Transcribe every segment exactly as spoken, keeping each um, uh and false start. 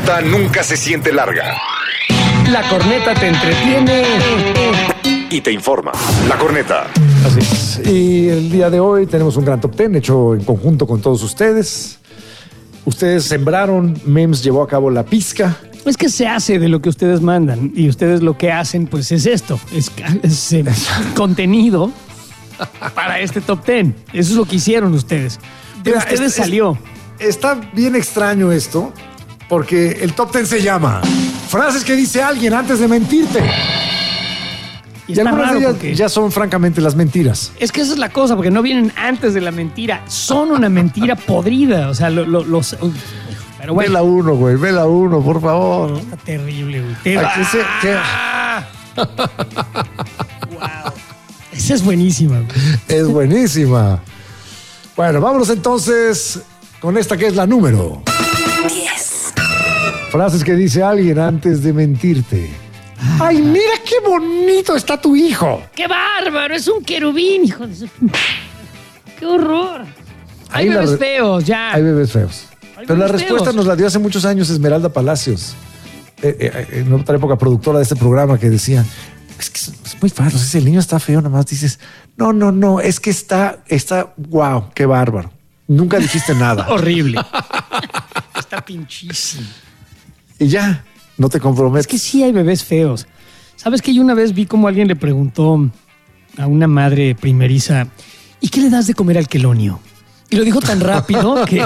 corneta nunca se siente larga. La corneta te entretiene Y te informa. La corneta. Así es. Y el día de hoy tenemos un gran top ten hecho en conjunto con todos ustedes. Ustedes sembraron, Mems llevó a cabo la pizca. Es que se hace de lo que ustedes mandan y ustedes lo que hacen pues es esto, es, es eh, contenido para este top ten. Eso es lo que hicieron ustedes. De Mira, ustedes es- es- salió. Está bien extraño esto, porque el top ten se llama Frases que dice alguien antes de mentirte. Y Y está algunas raro de ellas porque ya son francamente las mentiras. es que esa es la cosa, porque no vienen antes de la mentira, son una mentira podrida. O sea, lo- lo- los... Pero bueno, Vela uno, güey, vela uno, por favor. está terrible, güey. Te- Ay, que se- que- ¡Ah! Wow. Esa es buenísima, güey. Es buenísima. Bueno, vámonos entonces con esta que es la número diez. Frases que dice alguien antes de mentirte. Ay, mira qué bonito está tu hijo. ¡Qué bárbaro! Es un querubín, hijo de su... ¡Qué horror! Hay Ahí la bebés re- feos, ya. Hay bebés feos. Hay Pero la bebés respuesta feos. nos la dio hace muchos años Esmeralda Palacios, eh, eh, en otra época productora de este programa, que decía, es que es, es muy fácil, si el niño está feo, nada más dices, no, no, no, es que está, está, wow, qué bárbaro. Nunca dijiste nada. Horrible. Está pinchísimo. Y ya, no te comprometes. Es que sí hay bebés feos. ¿Sabes que yo una vez vi como alguien le preguntó a una madre primeriza, ¿y qué le das de comer al quelonio? Y lo dijo tan rápido que...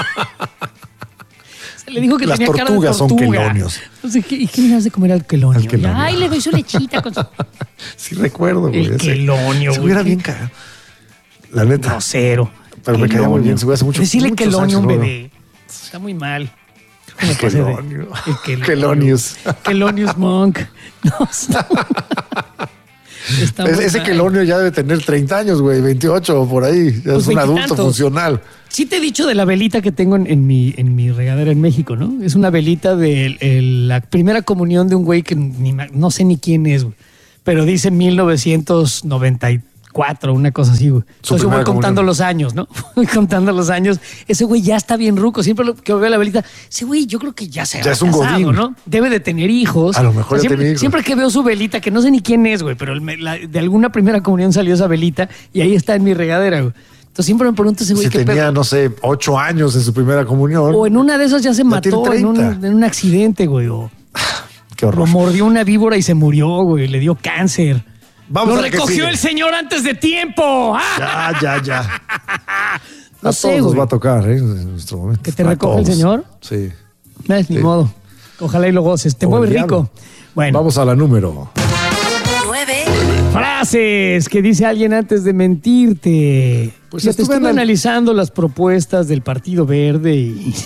Se le dijo que Las tenía cara de tortugas son tortuga. quelonios. Entonces, ¿qué- ¿y qué le das de comer al quelonio? Al quelonio. Ay, le doy su lechita con su... Sí recuerdo, güey. El ese- quelonio, Se güey. hubiera bien cagado. La neta. Grosero. Pero me caía muy bien, se hubiera hace mucho- Decirle muchos quelonio a un años, ¿no? bebé. Está muy mal. Me pasé de- Quelonio. El quelonio. Quelonius. Quelonius Monk. No, está, está Es- muy ese mal. quelonio ya debe tener treinta años, güey, veintiocho o por ahí. Ya Pues es un adulto veintitantos. funcional. Sí te he dicho de la velita que tengo en, en mi, en mi regadera en México, ¿no? Es una velita de el- la primera comunión de un güey que ni ma- no sé ni quién es, güey. Pero dice mil novecientos noventa y cuatro, una cosa así, güey. Su Entonces yo voy primera contando comunión. los años, ¿no? Voy contando los años. Ese güey ya está bien ruco. Siempre lo, que veo la velita, ese güey yo creo que ya se Ya ha es un casado, godín. ¿no? Debe de tener hijos. A lo mejor ya siempre, tiene hijos. Siempre que veo su velita, que no sé ni quién es, güey, pero el- me- la- de alguna primera comunión salió esa velita y ahí está en mi regadera, güey. Entonces siempre me pregunto ese güey Si qué tenía, pedo. no sé, ocho años en su primera comunión. O en una de esas ya se Ya mató tiene en un, treinta. en un accidente, güey. O Qué lo horror. mordió una víbora y se murió, güey. Le dio cáncer. Vamos lo a la que recogió sigue. el señor antes de tiempo. ¡Ah! Ya, ya, ya. No a sé, todos nos güey. va a tocar, ¿eh? En nuestro momento. ¿Que te A recoge el todos. señor? Sí. Eh, ni Sí. modo. Ojalá y lo goces. Te O mueve el diablo. rico. Bueno, Vamos a la número. nueve. frases que dice alguien antes de mentirte. Pues Fíjate, estuve estuve anal- analizando las propuestas del Partido Verde y...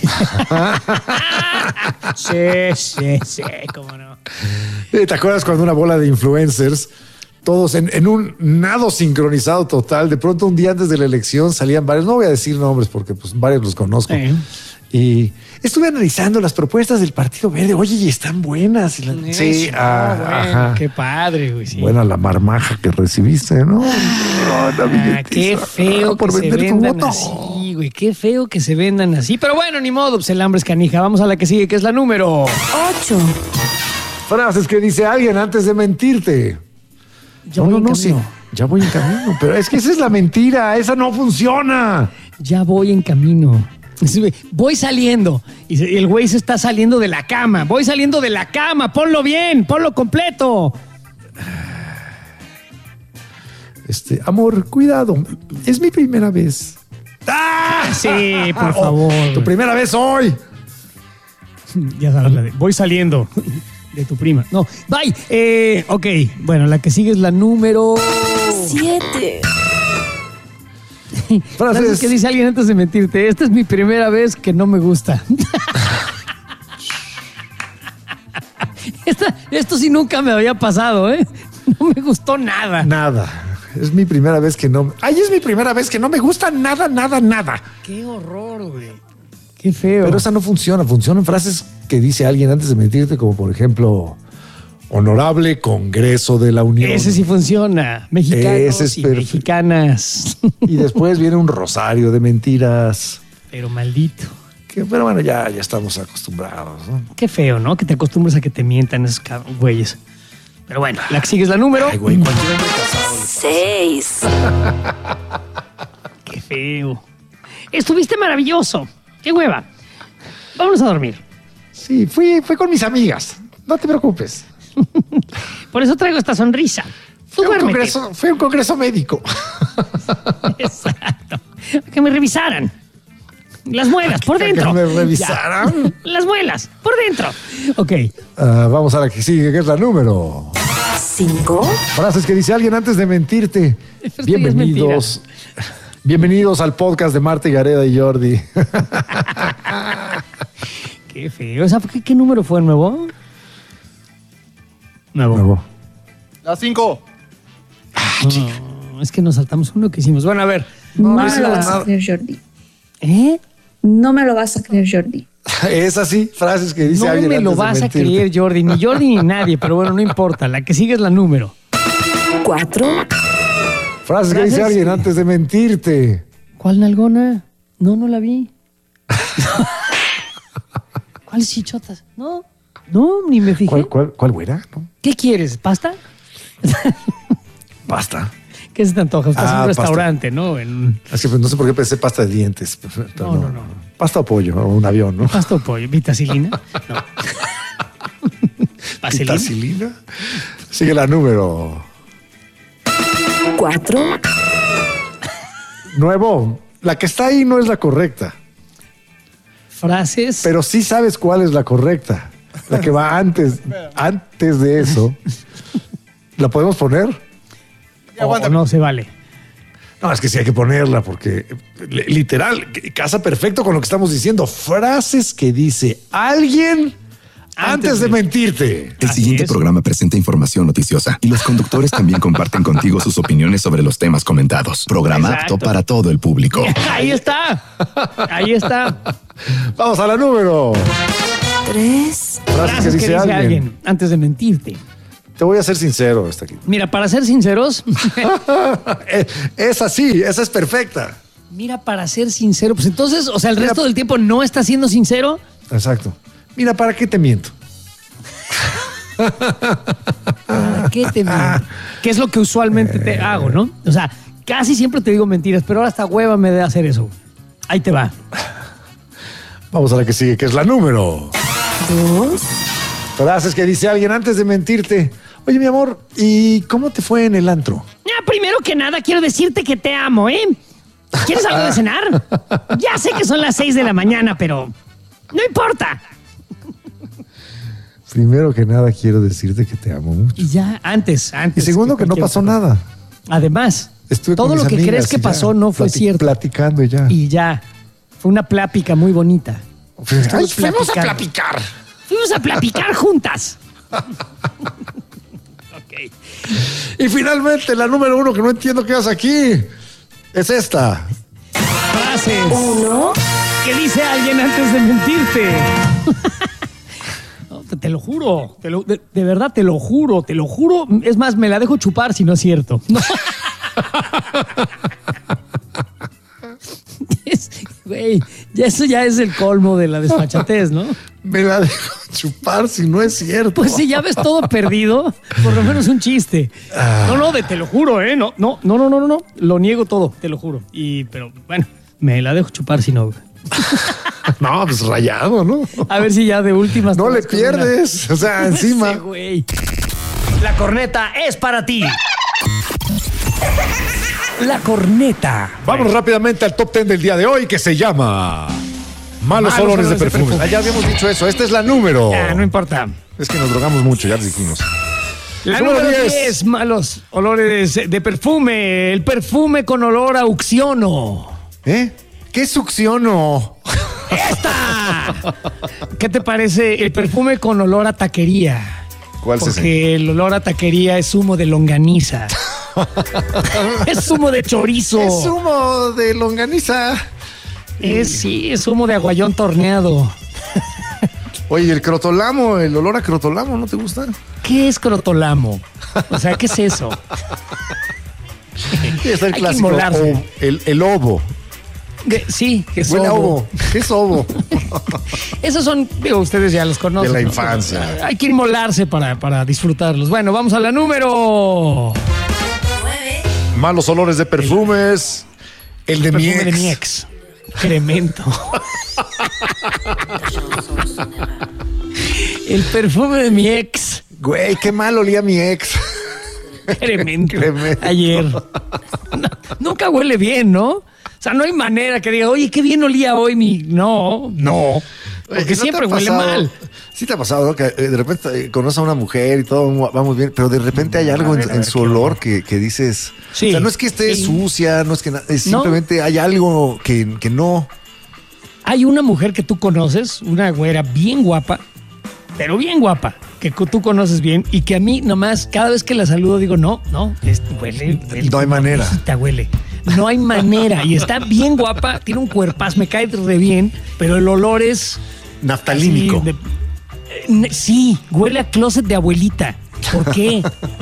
sí, sí, sí, cómo no. Eh, ¿Te acuerdas cuando una bola de influencers, todos en, en un nado sincronizado total, de pronto un día antes de la elección salían varios, no voy a decir nombres porque pues varios los conozco, Sí. y estuve analizando las propuestas del Partido Verde, oye, y están buenas. Y la- sí, Eso, ah, bueno, ajá. qué padre, güey. Sí. Buena la marmaja que recibiste, ¿no? Ah, No, la billetiza. qué feo por que se vender tu vendan voto. así, güey. Qué feo que se vendan así. Pero bueno, ni modo, pues el hambre es canija. Vamos a la que sigue, que es la número. ocho. Frases que dice alguien antes de mentirte. Ya no, voy no, en no, sí. camino. Ya voy en camino. Pero es que esa es la mentira. Esa no funciona. Ya voy en camino. Sí, güey, voy saliendo. Y se- y el güey se está saliendo de la cama. Voy saliendo de la cama. Ponlo bien, ponlo completo. Este, amor, cuidado. Es mi primera vez. ¡Ah! Sí, por Oh, favor. tu primera vez hoy. Ya sabes la de. Voy saliendo de tu prima. No, bye. Eh, ok, bueno, la que sigue es la número. siete. Frases Frases. que dice alguien antes de mentirte. Esta es mi primera vez que no me gusta. Esta- esto sí nunca me había pasado, ¿eh? No me gustó nada. Nada. Es mi primera vez que no. Ay, es mi primera vez que no me gusta nada, nada, nada. Qué horror, güey. Qué feo. Pero esa no funciona. Funcionan frases que dice alguien antes de mentirte, como por ejemplo, Honorable Congreso de la Unión. Ese sí funciona. Mexicanos Ese es y perfecto. mexicanas. Y después viene un rosario de mentiras. Pero maldito. Que Que, pero bueno, ya, ya estamos acostumbrados, ¿no? Qué feo, ¿no? Que te acostumbres a que te mientan esos cab- güeyes. Pero bueno, la que sigue es la número. Ay, güey, cualquier hombre casado. Seis. Qué feo. Estuviste maravilloso. Qué hueva. Vámonos a dormir. Sí, fui, fui con mis amigas. No te preocupes. Por eso traigo esta sonrisa. Tú Fue un, duérmete. congreso, fue un congreso médico. Exacto. Que me revisaran. Las muelas, por Que dentro. me revisaran. Ya. Las muelas, por dentro. Ok. Ah, vamos a la que sigue, que es la número. Cinco. Frases que dice alguien antes de mentirte. Esto ya es Bienvenidos. Bienvenidos al podcast de Marta y Gareda y Jordi. Qué feo. O sea, ¿qué, qué número fue nuevo? Nuevo. Nuevo. La cinco. No, es que nos saltamos uno que hicimos. Bueno, a ver. No no me hicimos lo vas nada. a creer, Jordi. ¿Eh? No me lo vas a creer, Jordi. Es así, frases que dice No alguien me lo antes de vas a mentirte. creer, Jordi. Ni Jordi ni nadie, pero bueno, no importa. La que sigue es la número. Cuatro. Frases que Frases, dice alguien sí. antes de mentirte. ¿Cuál nalgona? No, no la vi. ¿Cuáles chichotas? No, no, ni me fijé. ¿Cuál, cuál, cuál güera? ¿No? ¿Qué quieres? ¿Pasta? Basta. ¿Qué se te antoja? Estás en Ah, un pasta. restaurante, ¿no? En Es que pues, no sé por qué pensé pasta de dientes. Pero No, no, no. Pasta o pollo, o un avión, ¿no? pasta o pollo, vitacilina. No. Vaselina. Vitacilina. Sigue la número. Cuatro. Nuevo. La que está ahí no es la correcta, Frases. pero sí sabes cuál es la correcta. La que va antes, antes de eso. ¿La podemos poner? o- o no se vale. No, es que sí hay que ponerla porque li- literal que casa perfecto con lo que estamos diciendo. Frases que dice alguien antes, Antes de de- mentirte. El Así siguiente es. programa presenta información noticiosa y los conductores también comparten contigo sus opiniones sobre los temas comentados. Programa Exacto. apto para todo el público. Ahí está. Ahí está. Vamos a la número. Tres. Frases, que dice, alguien. antes de mentirte. Te voy a ser sincero hasta aquí. Mira, para ser sinceros, Eh, Es así, esa es perfecta. mira, para ser sincero, pues entonces, o sea, el resto del tiempo no estás siendo sincero. Exacto. Mira, ¿para qué te miento? ¿Para qué te miento? Que es lo que usualmente te hago, ¿no? O sea, casi siempre te digo mentiras, pero ahora hasta hueva me de hacer eso. Ahí te va. Vamos a la que sigue, que es la número. Dos. Frases que dice alguien antes de mentirte. Oye, mi amor, ¿y cómo te fue en el antro? Ya, primero que nada, quiero decirte que te amo, ¿eh? ¿Quieres algo de cenar? Ya sé que son las seis de la mañana, pero no importa. Primero que nada, quiero decirte que te amo mucho. Y ya, antes, Y antes. segundo, que no cualquier pasó otra cosa. nada. Además, Estuve todo con lo mis que amigas crees que y ya, pasó no fue plati- cierto. Platicando y ya. Y ya, fue una plática muy bonita. Ay, Estamos fuimos a platicando. platicar. Fuimos a platicar juntas. Ok. Y finalmente, la número uno que no entiendo qué haces aquí es esta. Frases Uno. que dice alguien antes de mentirte. No, te, te lo juro, te lo- de, de verdad te lo juro, te lo juro. Es más, me la dejo chupar si no es cierto. No. Es- Güey, ya eso ya es el colmo de la desfachatez, ¿no? Me la dejo chupar si no es cierto. Pues si ya ves todo perdido, por lo menos un chiste. No, no, de te lo juro, ¿eh? No, no, no, no, no, no, lo niego todo, te lo juro. Y, pero bueno, me la dejo chupar si no. No, pues rayado, ¿no? A ver si ya de últimas. No te le vas con una- pierdes. O sea, encima. Ese güey. La corneta es para ti. La corneta. Vamos rápidamente al top ten del día de hoy que se llama Malos, Malos olores, olores de de perfume. perfume. Ah, ya habíamos dicho eso. Esta es la número. Ah, no importa. Es que nos drogamos mucho, ya les dijimos. La Número número diez. diez, malos olores de perfume. El perfume con olor a uxiono. ¿Eh? ¿Qué succiono? ¡Esta! ¿Qué te parece el perfume con olor a taquería? ¿Cuál es ese? Porque el olor a taquería es humo de longaniza. Es humo de chorizo. Es humo de longaniza. Es, sí, es humo de aguayón torneado. Oye, el crotolamo, el olor a crotolamo, ¿no te gusta? ¿Qué es crotolamo? O sea, ¿qué es eso? Sí, está el Hay que clásico. inmolarse. o- el, el ovo. De- sí, que Huele a sobo. ovo. ¿Qué es ovo? Esos son, digo, ustedes ya los conocen. De la ¿no? infancia. Pero hay que inmolarse para, para disfrutarlos. Bueno, vamos a la número. Malos olores de perfumes. El de mi Perfume de ex. mi ex. Cremento. El perfume de mi ex. Güey, qué mal olía mi ex. Cremento. Cremento. Ayer. No, nunca huele bien, ¿no? O sea, no hay manera que diga, oye, qué bien olía hoy mi. No. No. Porque ¿No te siempre ha huele pasado? mal. Sí te ha pasado, ¿no? Que eh, de repente eh, conoces a una mujer y todo va muy bien, pero de repente hay algo A ver, en, a en ver, su qué olor horror. que, que dices... Sí. O sea, no es que esté Sí. sucia, no es que... na- es No. simplemente hay algo que, que no... Hay una mujer que tú conoces, una güera bien guapa, pero bien guapa, que cu- tú conoces bien y que a mí nomás cada vez que la saludo digo, no, no, es- huele, huele No hay como manera. viejita, huele. No hay manera. Y está bien guapa, tiene un cuerpazo, me cae re bien, pero el olor es... Naftalínico. así de- eh, ne- sí, huele a closet de abuelita. ¿Por qué?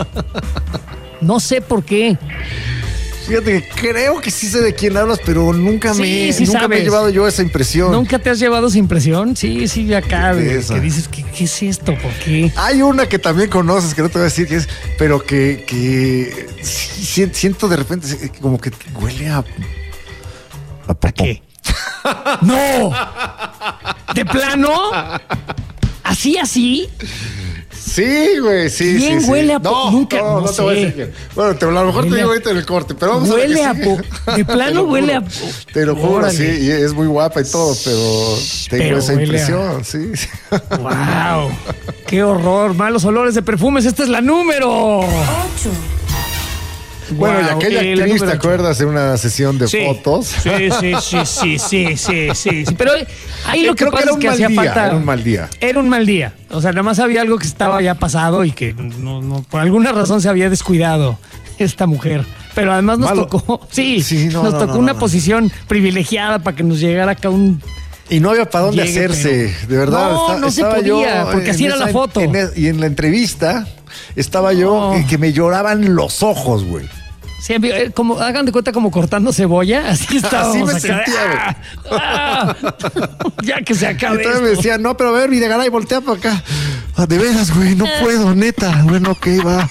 No sé por qué. Fíjate que creo que sí sé de quién hablas, pero nunca Sí, me, sí nunca me he sabes. llevado yo esa impresión. ¿Nunca te has llevado esa impresión? Sí, sí, de acá, de- Esa. que dices, ¿qué, qué es esto? ¿Por qué? Hay una que también conoces, que no te voy a decir qué es, pero que, que sí, si- siento de repente eh, como que huele a... ¿A popó. ¿Qué? ¡No! ¿De plano? ¿Así, así? Sí, güey, sí, ¿Quién sí, sí. huele a no, po- nunca? No, no, No te voy a sé. decir quién. Bueno, te, a lo mejor te Huele digo a- ahorita en el corte, pero vamos Huele a a la que sigue. po- de plano Te lo huele juro. a- Te lo juro, Órale. sí, y es muy guapa y todo, pero tengo Pero esa huele a- impresión, sí. sí. ¡Wow! ¡Qué horror! Malos olores de perfumes. Esta es la número. Ocho. Bueno, y Wow, aquella eh, la actriz, número ¿te ocho. acuerdas de una sesión de Sí. fotos? Sí, sí, sí, sí, sí, sí, sí, sí. Pero ahí Sí, lo que creo que pasa era es un que mal hacía día, falta. era un mal día. Era un mal día. O sea, nada más había algo que estaba ya pasado y que no, no, por alguna razón se había descuidado esta mujer. Pero además nos Malo. tocó, sí, Sí, no, nos no, tocó no, una no. posición privilegiada para que nos llegara acá un... Y no había para dónde Llegue, hacerse, pero- de verdad. No, Está- no se estaba podía, yo porque en así era esa- la foto. en e- y en la entrevista estaba yo No. que, que me lloraban los ojos, güey. Sí, eh, como, hagan de cuenta como cortando cebolla, así estábamos Así me acá. sentía, ¡Ah! ¡Ah! Ya que se Y acabe entonces me esto. decía, no, pero a ver, Videgaray, voltea para acá. Ah, de veras, güey, no puedo, neta. Bueno, ok, va.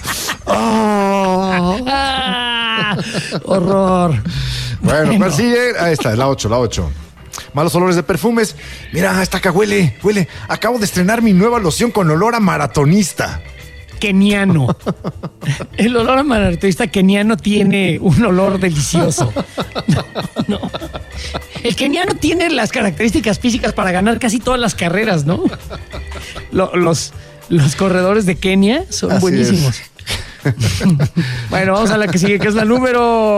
Ah. ¡Ah! ¡Horror! Bueno, ¿cuál sigue? Ahí está, la ocho, la ocho. Malos olores de perfumes. Mira, esta acá huele, huele. Acabo de estrenar mi nueva loción con olor a maratonista. Keniano. El olor a maratonista keniano tiene un olor delicioso. No, no. El keniano tiene las características físicas para ganar casi todas las carreras, ¿no? Lo- los, los corredores de Kenia son Así buenísimos. Bueno, vamos a la que sigue, que es la número...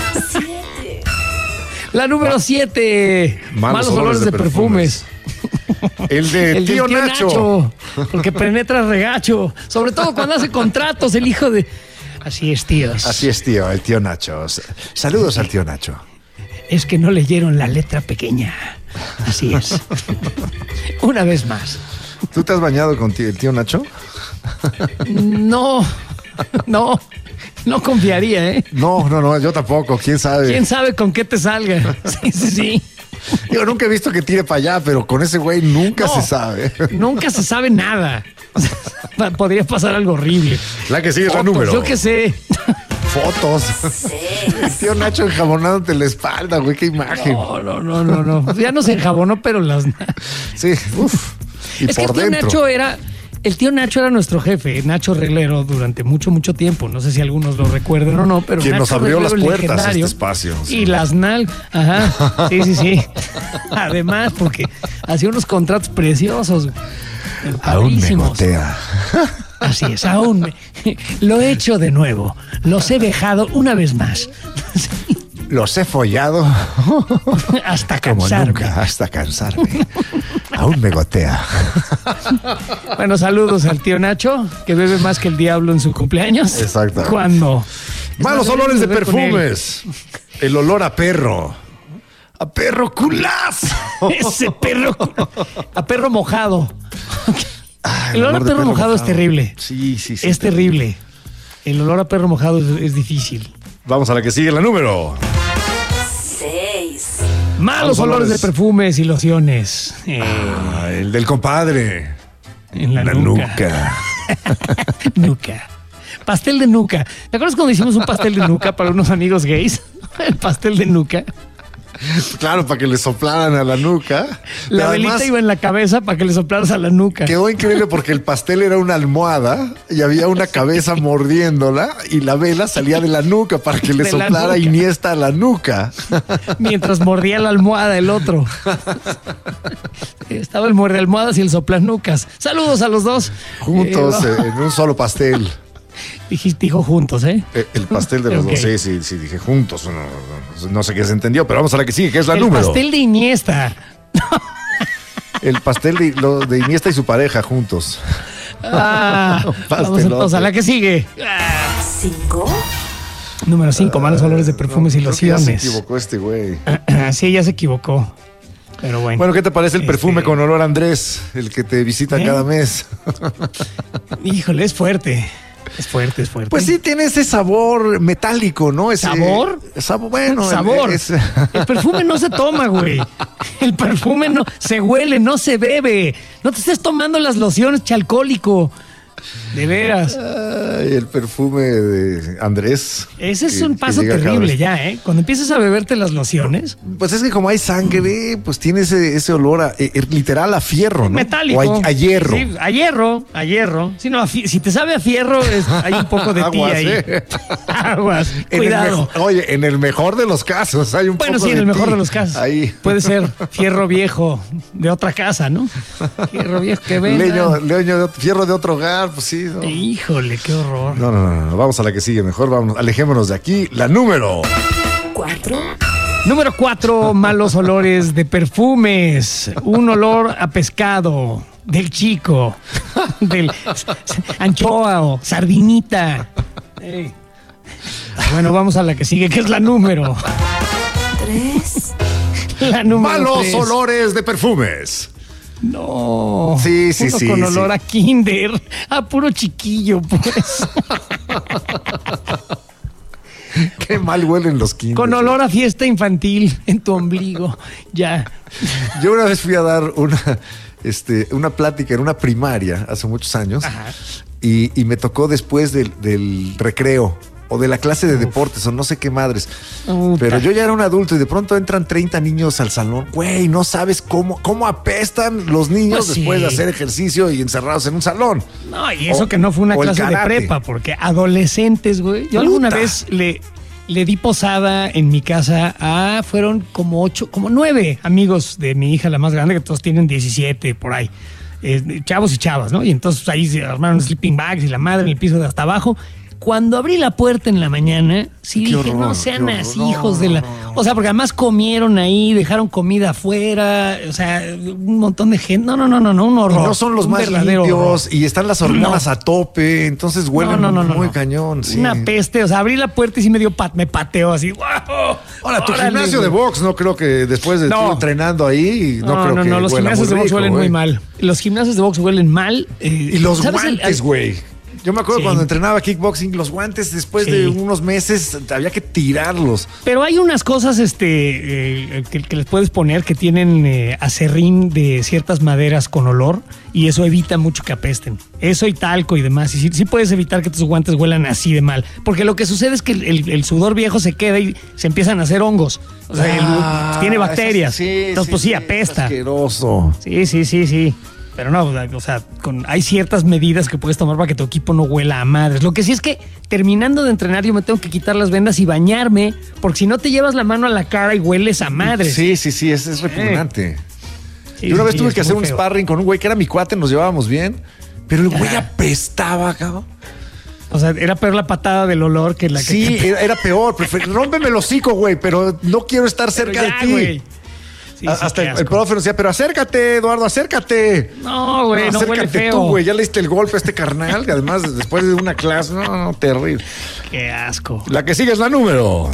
La número siete. Malos, olores, de, perfumes. El de El del tío, tío Nacho. Nacho. Porque penetra regacho. Sobre todo cuando hace contratos, el hijo de. Así es, tíos. Así es, tío, el tío Nacho. Saludos al tío Nacho. Es que no leyeron la letra pequeña. Así es. Una vez más. ¿Tú te has bañado con tío- el tío Nacho? No, no, no confiaría, ¿eh? No, no, no, yo tampoco, quién sabe. ¿Quién sabe con qué te salga? Sí, sí, sí. Digo, nunca he visto que tire para allá, pero con ese güey nunca No. se sabe. Nunca se sabe nada. O sea, podría pasar algo horrible. La que sigue es la Fotos, número. Yo qué sé. Fotos. El tío Nacho enjabonándote la espalda, güey, qué imagen. No, no, no, no, no. Ya no se enjabonó, pero las. Sí, uff. Y Es que por el tío dentro. Nacho era. El tío Nacho era nuestro jefe, Nacho Reglero, durante mucho, mucho tiempo. No sé si algunos lo recuerden o no, pero Quien Nacho nos abrió Reglero, las puertas a legendario. este espacio, sí. Y las nal. Ajá. Sí, sí, sí. Además, porque hacía unos contratos preciosos. Aún me padrísimos. gotea. Así es, aún me- lo he hecho de nuevo. Los he dejado una vez más. Los he follado Hasta como cansarme. nunca, hasta cansarme. Aún me gotea. Bueno, saludos al tío Nacho, que bebe más que el diablo en su cumpleaños. Exacto. Cuando. Malos Es más, olores de deberíamos beber con él. perfumes. El olor a perro. A perro culazo. Ese perro. A perro mojado. Ay, El olor a de perro mojado es terrible. Sí, sí, sí. Es terrible. El olor a perro mojado es, es difícil. Vamos a la que sigue, la número. Seis. Malos, Malos olores olores. de perfumes y lociones. Eh, Ah, el del compadre. en la, La nuca. nuca. Nuca. Pastel de nuca. ¿Te acuerdas cuando hicimos un pastel de nuca para unos amigos gays? El pastel de nuca. Claro, para que le soplaran a la nuca. La Pero velita además, iba en la cabeza para que le soplaras a la nuca. quedó increíble porque el pastel era una almohada y había una cabeza mordiéndola y la vela salía de la nuca para que le De la soplara nuca. Iniesta a la nuca. Mientras mordía la almohada el otro. Estaba el muerde almohadas y el soplanucas. Saludos a los dos. Juntos Eh, eh, en un solo pastel. dijiste, dijo juntos, ¿eh? Eh, El pastel de los Ok. dos. Sí, sí, sí, dije juntos. No, no- no sé qué se entendió, pero vamos a la que sigue, que es la El número. pastel de Iniesta. El pastel de, lo- de Iniesta y su pareja juntos. Ah, vamos pastelote. entonces a la que sigue. cinco, Número cinco, malos olores de perfumes y Creo que ya lociones. se equivocó este güey. Sí, ya se equivocó. Pero bueno. Bueno, ¿qué te parece el Este, perfume con olor a Andrés? El que te visita ¿Eh? cada mes. Híjole, es fuerte. Es fuerte, es fuerte. Pues sí, tiene ese sabor metálico, ¿no? Ese, ¿Sabor? Sabor, bueno. el- Sabor. es- El perfume no se toma, güey. El perfume no se huele, no se bebe. No te estés tomando las lociones, chalcólico. De veras. Ay, el perfume de Andrés. Ese es que- un que paso llega cada terrible vez. ya, ¿eh? Cuando empiezas a beberte las lociones. Pues es que como hay sangre, pues tiene ese, ese olor a, eh, literal a fierro, ¿no? Metálico. O a, a hierro. Sí, a hierro, a hierro. Si, no, a fi- si te sabe a fierro, es- hay un poco de ti Aguas, ahí. ¿eh? Aguas, En el cuidado. mejor- oye, en el mejor de los casos hay un Bueno, poco sí, en de el mejor ti de los casos. Ahí. Puede ser fierro viejo de otra casa, ¿no? Fierro viejo que venga. Leño, leño de, fierro de otro hogar, pues sí. No. Híjole, qué horror. No, no, no, no, vamos a la que sigue mejor, vamos, alejémonos de aquí. La número. cuatro, Número cuatro, malos olores de perfumes. Un olor a pescado del chico, del anchoa o sardinita. Ey. Bueno, vamos a la que sigue, que es la número. tres, La número Malos tres. olores de perfumes. No. Sí, sí, Uno sí, con sí. olor a kinder, a puro chiquillo, pues. Qué mal huelen los kinders. Con olor a fiesta infantil en tu ombligo. Ya. Yo una vez fui a dar una, este, una plática en una primaria hace muchos años y, y me tocó después del, del recreo o de la clase de deportes o no sé qué madres. Puta. Pero yo ya era un adulto y de pronto entran treinta niños al salón. Güey, no sabes cómo, cómo apestan los niños Pues sí. después de hacer ejercicio y encerrados en un salón. No, y eso O- que no fue una o el clase de karate. prepa, porque adolescentes, güey. Yo alguna Puta. vez le, le di posada en mi casa a, fueron como ocho, como nueve amigos de mi hija, la más grande, que todos tienen diecisiete por ahí. Eh, chavos y chavas, ¿no? Y entonces ahí se armaron sleeping bags y la madre en el piso de hasta abajo. Cuando abrí la puerta en la mañana, sí Qué dije, horror, no sean qué horror. así, No, hijos de la... O sea, porque además comieron ahí, dejaron comida afuera, o sea, un montón de gente. No, no, no, no, no, un Y horror. no son los un más verdadero limpios horror. y están las hormonas No. a tope, entonces huelen No, no, no, no, muy no. cañón. Sí. Una peste, o sea, abrí la puerta y sí me dio pat, me pateó así. ¡Wow! Ahora, tu Órale, gimnasio de güey. box, no creo que después de No. tú entrenando ahí, no, No, creo no, que no, los huela gimnasios de muy box rico, huelen güey. muy mal. Los gimnasios de box huelen mal. eh, Y los ¿sabes el- guantes, güey. Yo me acuerdo Sí. cuando entrenaba kickboxing, los guantes después Sí. de unos meses había que tirarlos. Pero hay unas cosas este, eh, que, que les puedes poner que tienen eh, acerrín de ciertas maderas con olor y eso evita mucho que apesten. Eso y talco y demás. Y sí, sí puedes evitar que tus guantes huelan así de mal. Porque lo que sucede es que el, el- el sudor viejo se queda y se empiezan a hacer hongos. O sea, el- Ah, tiene bacterias. eso sí, Entonces, sí, pues sí, sí, apesta. Asqueroso. Sí, sí, sí, sí. Pero no, o sea, con, hay ciertas medidas que puedes tomar para que tu equipo no huela a madres. Lo que sí es que terminando de entrenar yo me tengo que quitar las vendas y bañarme, porque si no te llevas la mano a la cara y hueles a madres. Sí, sí, sí, es, es repugnante. Sí, Yo una sí, vez sí, tuve es que hacer muy un feo. sparring con un güey que era mi cuate, nos llevábamos bien, pero el güey Ajá. apestaba, cabrón. O sea, era peor la patada del olor que la que... Sí, era, era peor. prefer- Rómpeme el hocico, güey, pero no quiero estar Pero cerca ya, de ti. güey. Sí, A- sí, Hasta qué el, el asco. profe nos decía, pero acércate, Eduardo, acércate. No, güey, no, huele acércate feo. tú, güey. Ya le diste el golpe a este carnal, que además después de una clase, no, no, terrible. Qué asco. La que sigue es la número.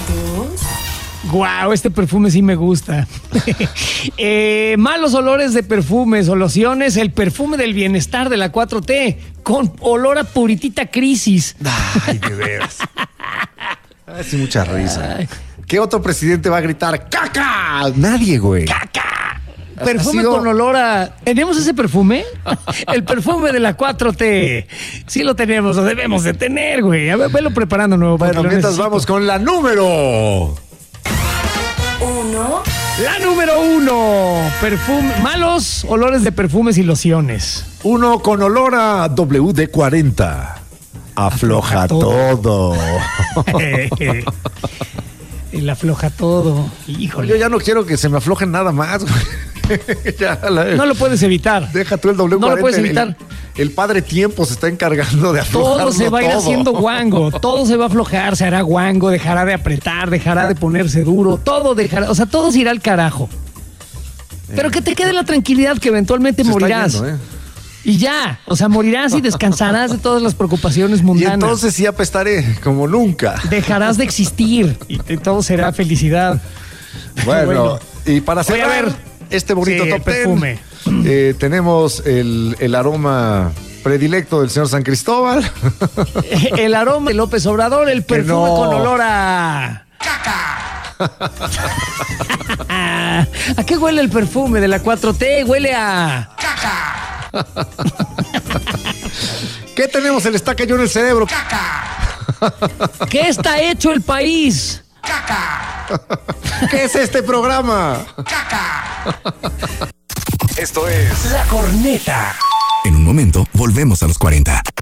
dos, Guau, este perfume sí me gusta. Eh, malos olores de perfumes o lociones, el perfume del bienestar de la cuatro T, con olor a puritita crisis. Ay, de veras. Ay, sí, mucha risa. Ay, ¿Qué otro presidente va a gritar caca? Nadie, güey. ¡Caca! Perfume sido- con olor a... ¿Tenemos ese perfume? El perfume de la cuatro T. Sí lo tenemos, lo debemos de tener, güey. A ver, velo preparando nuevo. porque Bueno, lo mientras necesito. vamos con la número. Uno. La número uno. Perfume... Malos olores de perfumes y lociones. Uno con olor a W D cuarenta. Afloja, Afloja todo. El afloja todo. Yo Híjole. ya no quiero que se me aflojen nada más, güey. Ya, la- No lo puedes evitar. Deja tú el W cuarenta. No lo puedes el- evitar. El, padre tiempo se está encargando de aflojarlo Todo se va a ir todo. haciendo guango, todo se va a aflojar, se hará guango, dejará de apretar, dejará de ponerse duro, todo dejará, o sea, todo se irá al carajo. Pero que te quede la tranquilidad que eventualmente Se está morirás. yendo, ¿eh? Y ya, o sea, morirás y descansarás de todas las preocupaciones Y mundanas. entonces sí apestaré como nunca. Dejarás de existir y, y todo será felicidad. Bueno, Bueno. y para Voy a cerrar ver. este bonito Sí, top el perfume. ten, eh, tenemos el, el aroma predilecto del señor San Cristóbal. El aroma de López Obrador, el perfume no. con olor a... ¿A qué huele el perfume de la cuatro T? Huele a... ¿Qué tenemos? El está cayó en el cerebro. ¿Qué está hecho el país? ¿Qué es este programa? Esto es La Corneta. En un momento, volvemos a los cuarenta.